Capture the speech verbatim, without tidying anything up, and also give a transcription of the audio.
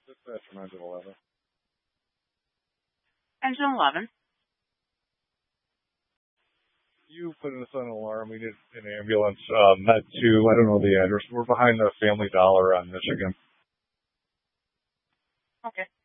Dispatch from engine eleven. Engine eleven. You put us on an alarm. We need an ambulance. Uh, Med two. I don't know the address. We're behind the Family Dollar on Michigan. Okay.